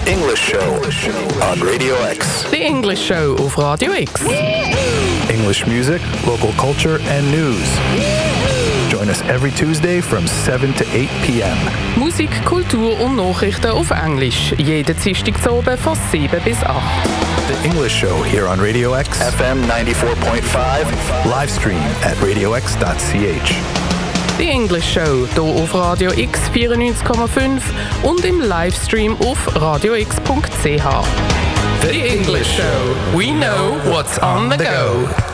English Show on Radio X. The English Show auf Radio X. English music, local culture and news. Join us every Tuesday from 7 to 8 p.m. Musik, Kultur und Nachrichten auf Englisch. Jeden Dienstag zu oben von 7 bis 8. The English Show here on Radio X. FM 94.5. Livestream at radiox.ch. The English Show hier auf Radio X 94,5 und im Livestream auf radiox.ch. The English Show. We know what's on the go.